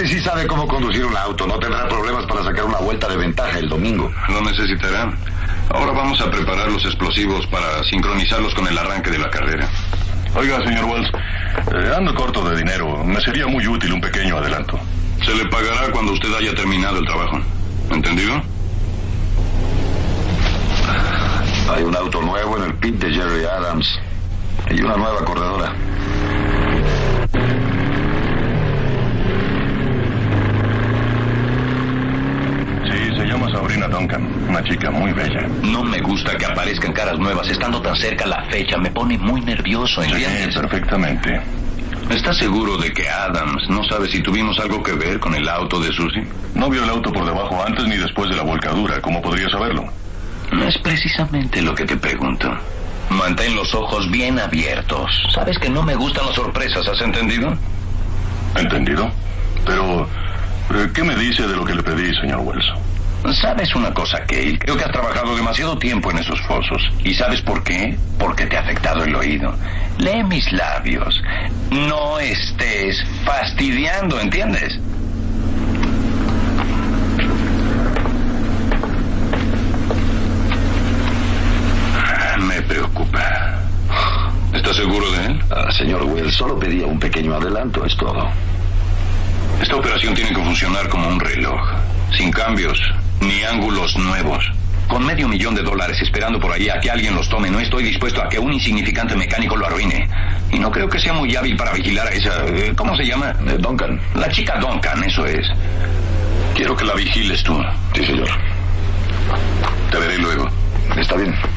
Henry sí sabe cómo conducir un auto. No tendrá problemas para sacar una vuelta de ventaja el domingo. Lo necesitará. Ahora vamos a preparar los explosivos para sincronizarlos con el arranque de la carrera. Oiga, señor Wells, ando corto de dinero. Me sería muy útil un pequeño adelanto. Se le pagará cuando usted haya terminado el trabajo. ¿Entendido? Hay un auto nuevo en el pit de Jerry Adams. Y una nueva corredora. Sí, se llama Sabrina Duncan. Una chica muy bella. No me gusta que aparezcan caras nuevas estando tan cerca la fecha. Me pone muy nervioso, ¿entiendes? Sí, perfectamente. ¿Está seguro de que Adams no sabe si tuvimos algo que ver con el auto de Susie? No vio el auto por debajo antes ni después de la volcadura. ¿Cómo podría saberlo? No es precisamente lo que te pregunto. Mantén los ojos bien abiertos. Sabes que no me gustan las sorpresas, ¿has entendido? ¿Entendido? Pero, ¿qué me dice de lo que le pedí, señor Wells? ¿Sabes una cosa, Cale? Creo que has trabajado demasiado tiempo en esos fosos. ¿Y sabes por qué? Porque te ha afectado el oído. Lee mis labios. No estés fastidiando, ¿entiendes? Me preocupa. ¿Estás seguro de él? Señor Wells, solo pedía un pequeño adelanto, es todo. Esta operación tiene que funcionar como un reloj. Sin cambios, ni ángulos nuevos. Con $500,000 esperando por ahí a que alguien los tome, no estoy dispuesto a que un insignificante mecánico lo arruine. Y no creo que sea muy hábil para vigilar a esa... ¿cómo se llama? Duncan. La chica Duncan, eso es. Quiero que la vigiles tú. Sí, señor. Te veré luego. Está bien.